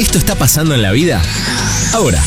Esto está pasando en la vida ahora.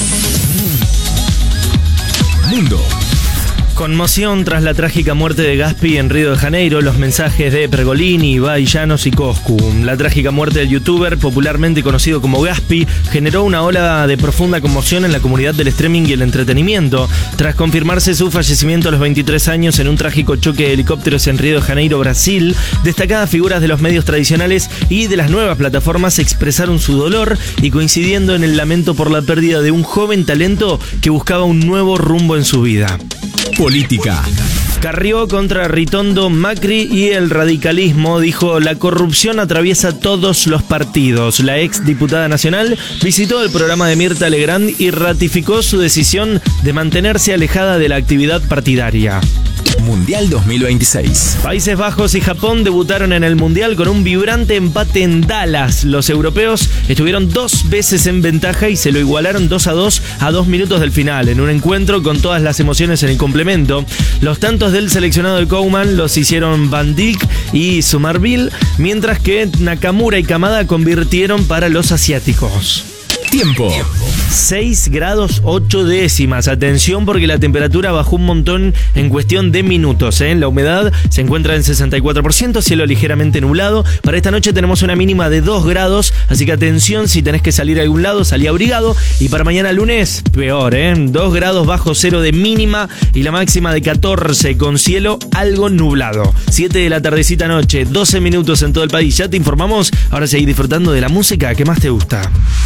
Mundo. Conmoción tras la trágica muerte de Gaspi en Río de Janeiro, los mensajes de Pergolini, Ibai Llanos y Coscu. La trágica muerte del youtuber, popularmente conocido como Gaspi, generó una ola de profunda conmoción en la comunidad del streaming y el entretenimiento. Tras confirmarse su fallecimiento a los 23 años en un trágico choque de helicópteros en Río de Janeiro, Brasil, destacadas figuras de los medios tradicionales y de las nuevas plataformas expresaron su dolor y coincidiendo en el lamento por la pérdida de un joven talento que buscaba un nuevo rumbo en su vida. Política. Carrió contra Ritondo, Macri y el radicalismo. Dijo: la corrupción atraviesa todos los partidos. La ex diputada nacional visitó el programa de Mirta Legrand y ratificó su decisión de mantenerse alejada de la actividad partidaria. Mundial 2026. Países Bajos y Japón debutaron en el Mundial con un vibrante empate en Dallas. Los europeos estuvieron 2 veces en ventaja y se lo igualaron 2-2 a 2 minutos del final, en un encuentro con todas las emociones en el complemento. Los tantos del seleccionado de Koeman los hicieron Van Dijk y Somerville, mientras que Nakamura y Kamada convirtieron para los asiáticos. Tiempo. 6 grados 8 décimas. Atención porque la temperatura bajó un montón en cuestión de minutos. La humedad se encuentra en 64%, cielo ligeramente nublado. Para esta noche tenemos una mínima de 2 grados, así que atención, si tenés que salir a algún lado, salí abrigado. Y para mañana lunes, peor, 2 grados bajo cero de mínima y la máxima de 14 con cielo algo nublado. 7 de la tardecita noche, 12 minutos en todo el país. Ya te informamos, ahora seguí disfrutando de la música que más te gusta.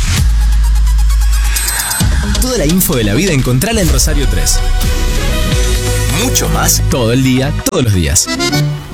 Toda la info de la vida encontrala en Rosario 3. Mucho más todo el día, todos los días.